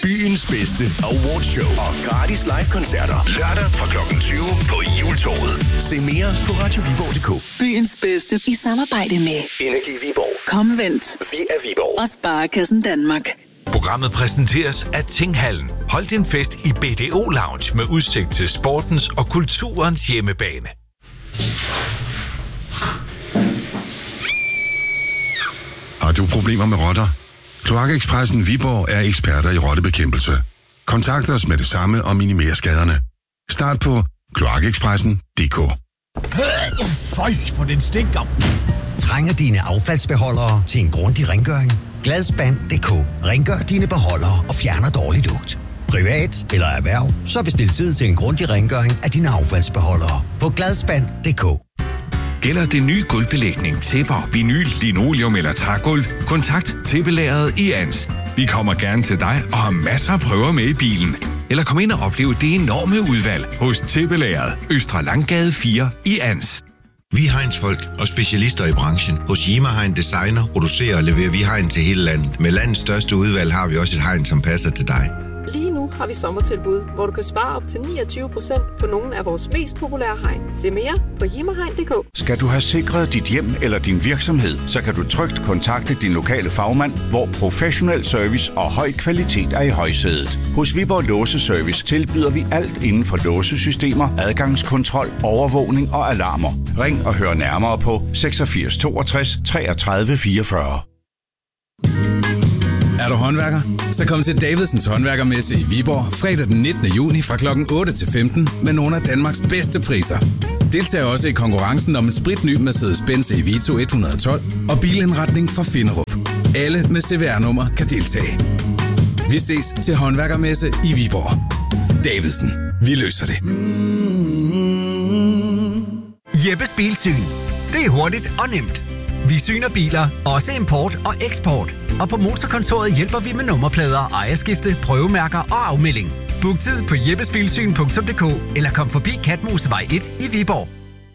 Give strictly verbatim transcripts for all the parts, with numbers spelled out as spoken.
Byens bedste awardshow og gratis live-koncerter lørdag fra klokken tyve på Hjultorvet. Se mere på radio viborg punktum d k. Byens bedste i samarbejde med Energi Viborg, Comvent, Vi er Viborg og Sparekassen Danmark. Programmet præsenteres af Tinghallen. Hold din fest i B D O Lounge med udsigt til sportens og kulturens hjemmebane. Har du problemer med rotter? Kloakekspressen Viborg er eksperter i rottebekæmpelse. Kontakt os med det samme og minimer skaderne. Start på kloakekspressen punktum d k. Føj, for den stinker. Trænger dine affaldsbeholdere til en grundig rengøring? Gladspand punktum d k. Rengør dine beholdere og fjerner dårlig lugt. Privat eller erhverv, så bestil tid til en grundig rengøring af dine affaldsbeholdere på gladspand punktum d k. Gælder det nye gulvbelægning, tæpper, vinyl, linoleum eller trægulv? Kontakt Tæppelageret i Ans. Vi kommer gerne til dig og har masser af prøver med i bilen. Eller kom ind og opleve det enorme udvalg hos Tæppelageret, Østre Langgade fire i Ans. Vi er hegnsfolk og specialister i branchen. Hos Yima Hegn Designer producerer og leverer vi hegn til hele landet. Med landets største udvalg har vi også et hegn, som passer til dig. Lige nu har vi sommertilbud, hvor du kan spare op til niogtyve procent på nogle af vores mest populære hegn. Se mere på jimmerhegn punktum d k. Skal du have sikret dit hjem eller din virksomhed, så kan du trygt kontakte din lokale fagmand, hvor professionel service og høj kvalitet er i højsædet. Hos Viborg Låseservice tilbyder vi alt inden for låsesystemer, adgangskontrol, overvågning og alarmer. Ring og hør nærmere på seksogfirs toogtres treogtredive fireogfyrre. Er du håndværker? Så kom til Davidsens Håndværkermesse i Viborg fredag den nittende juni fra klokken otte til femten med nogle af Danmarks bedste priser. Deltag også i konkurrencen om en spritny Mercedes-Benz E Vito et hundrede og tolv og bilindretning fra Finderup. Alle med C V R-nummer kan deltage. Vi ses til Håndværkermesse i Viborg. Davidsen. Vi løser det. Jeppes Bilsyn. Det er hurtigt og nemt. Vi syner biler, også import og eksport. Og på Motorkontoret hjælper vi med nummerplader, ejerskifte, prøvemærker og afmelding. Book tid på jeppesbilsyn punktum d k eller kom forbi Katmosevej et i Viborg.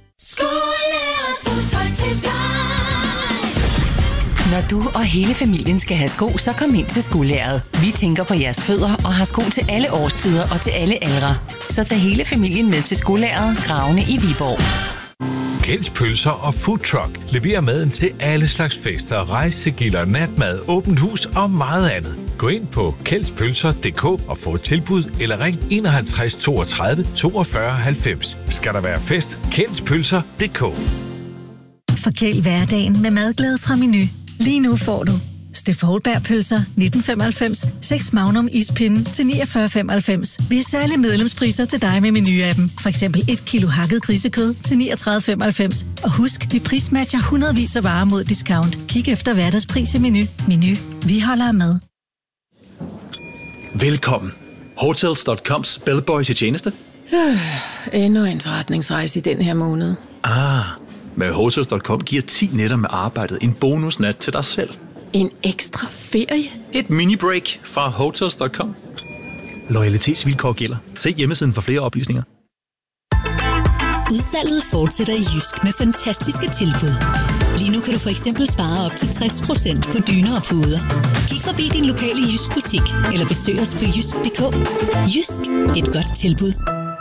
Når du og hele familien skal have sko, så kom ind til Skolæreret. Vi tænker på jeres fødder og har sko til alle årstider og til alle aldre. Så tag hele familien med til Skolæreret, Gravene i Viborg. Kjelds Pølser og Food Truck leverer maden til alle slags fester, rejsegilder, natmad, åbent hus og meget andet. Gå ind på kjelds pølser punktum d k og få et tilbud eller ring enoghalvtreds toogtredive toogfyrre halvfems. Skal der være fest? Kjelds Pølser punktum d k. Forkæl hverdagen med madglæde fra Menu. Lige nu får du Steff Holberg pølser nitten femoghalvfems, seks Magnum ispinde til niogfyrre femoghalvfems. Vi har særlige medlemspriser til dig med Menu-appen. For eksempel et kilo hakket grisekød til niogtredive femoghalvfems. Og husk, vi prismatcher hundredvis af varer mod discount. Kig efter hverdagspris i Menu. Menu. Vi holder med. Velkommen. Hotels punktum coms bellboy til tjeneste. Øh, endnu en forretningsrejse i den her måned. Ah, med Hotels punktum com giver ti nætter med arbejdet en bonusnat til dig selv. En ekstra ferie? Et mini-break fra Hotels punktum com. Loyalitetsvilkår gælder. Se hjemmesiden for flere oplysninger. Udsalget fortsætter i Jysk med fantastiske tilbud. Lige nu kan du for eksempel spare op til tres procent på dyner og puder. Kig forbi din lokale Jysk butik eller besøg os på jysk punktum d k. Jysk. Et godt tilbud.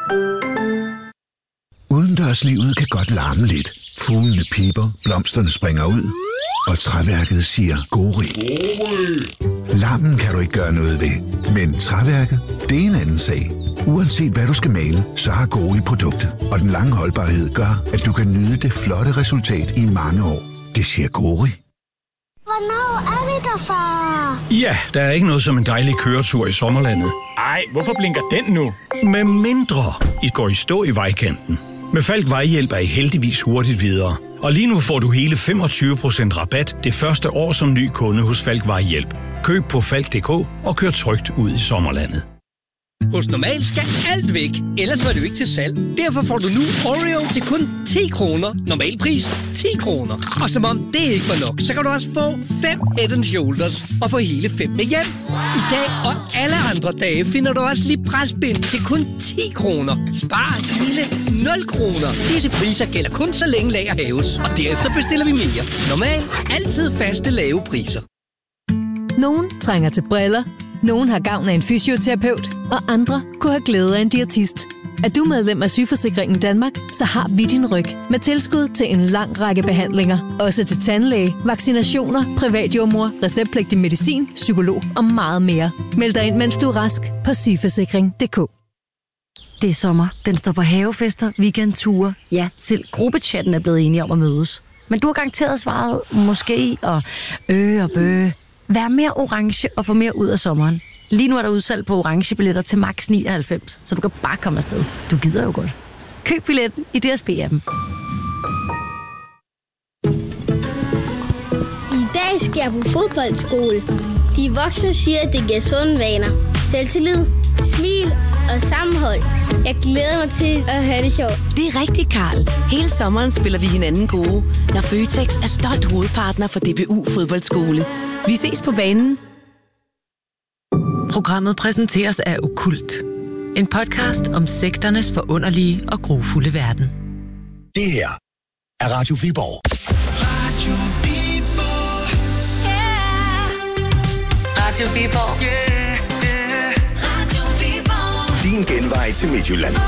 Udendørslivet kan godt larme lidt. Fuglene piper, blomsterne springer ud, og træværket siger gori. Larmen kan du ikke gøre noget ved, men træværket, det er en anden sag. Uanset hvad du skal male, så har Gori produktet, og den lange holdbarhed gør, at du kan nyde det flotte resultat i mange år. Det siger Gori. Hvornår er vi der, far? Ja, der er ikke noget som en dejlig køretur i sommerlandet. Ej, hvorfor blinker den nu? Med mindre I går i stå i vejkanten. Med Falk Vejhjælp er I heldigvis hurtigt videre. Og lige nu får du hele femogtyve procent rabat det første år som ny kunde hos Falk Vejhjælp. Køb på falk punktum d k og kør trygt ud i sommerlandet. Hos Normal skal alt væk, ellers var det jo ikke til salg. Derfor får du nu Oreo til kun ti kroner. Normalpris ti kroner. Og som om det ikke var nok, så kan du også få fem Head and Shoulders og få hele fem med hjem. I dag og alle andre dage finder du også lige presbind til kun ti kroner. Spar hele nul kroner. Disse priser gælder kun så længe lager hæves, og derefter bestiller vi mere. Normal. Altid faste lave priser. Nogen trænger til briller. Nogen har gavn af en fysioterapeut, og andre kunne have glæde af en diætist. Er du medlem af Sygeforsikringen Danmark, så har vi din ryg med tilskud til en lang række behandlinger. Også til tandlæge, vaccinationer, privatjordmor, receptpligtig medicin, psykolog og meget mere. Meld dig ind, mens du er rask på sygeforsikring punktum d k. Det er sommer. Den står på havefester, weekendture. Ja, selv gruppechatten er blevet enige om at mødes. Men du har garanteret svaret måske og øh og bøh. Vær mere orange og få mere ud af sommeren. Lige nu er der udsalg på orange billetter til max nioghalvfems, så du kan bare komme afsted. Du gider jo godt. Køb billetten i D S B-appen. I dag skal jeg på fodboldskole. De voksne siger, at det giver sunde vaner. Selvtillid, smil og sammenhold. Jeg glæder mig til at have det sjovt. Det er rigtigt, Karl. Hele sommeren spiller vi hinanden gode, når Føtex er stolt hovedpartner for D B U Fodboldskole. Vi ses på banen. Programmet præsenteres af Okkult. En podcast om sekternes forunderlige og grufulde verden. Det her er Radio Viborg. Radio Viborg. Yeah. Radio Viborg. Din genvej til Midtjylland.